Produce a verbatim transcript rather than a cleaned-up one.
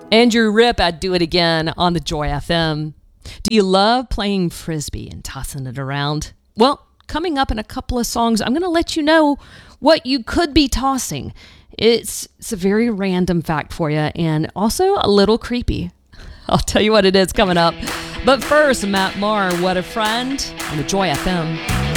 Andrew Rip, I'd do it again on the Joy F M. Do you love playing Frisbee and tossing it around? Well, coming up in a couple of songs, I'm going to let you know what you could be tossing. It's, it's a very random fact for you and also a little creepy. I'll tell you what it is coming up. But first, Matt Maher, What a Friend on the Joy F M.